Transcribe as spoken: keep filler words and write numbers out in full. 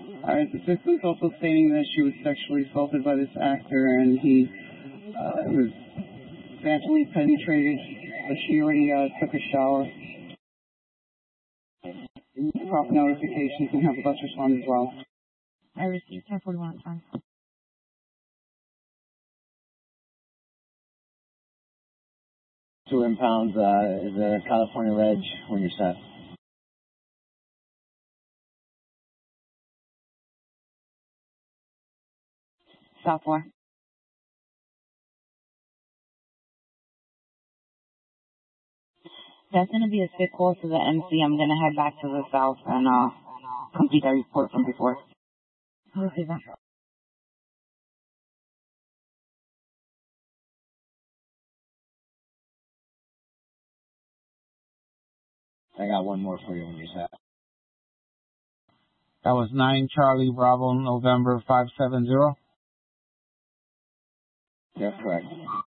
Uh, his assistant's also stating that she was sexually assaulted by this actor, and he uh, was vaginally penetrated, but she already uh, took a shower. Proper notifications and have the bus respond as well. I received ten forty-one at time. Two impounds, uh, is a California Reg when you're set. Sophomore. That's going to be a sick call to the M C. I'm going to head back to the south and uh, complete that report from before. Okay, that. I got one more for you when you're set. That was nine Charlie Bravo November five seven zero. That's correct.